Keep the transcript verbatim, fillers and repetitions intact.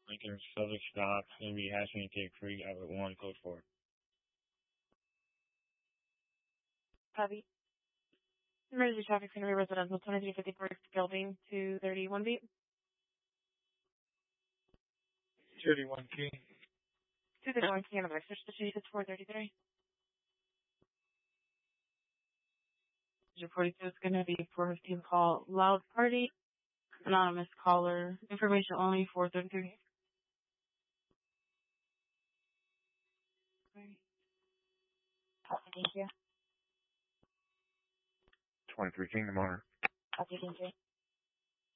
Lincoln Southern stop, N B Hashing Cape Creek, Outlet one, code four. Copy. Emergency traffic center residential twenty-three fifty-four building two thirty-one feet. thirty-one key. two thirty-one key on the register station, it's four thirty-three. forty-two is going to be four fifteen call, loud party, anonymous caller, information only, four thirty-three. Thank you. twenty-three Kingdom Honor. Copy, thank you.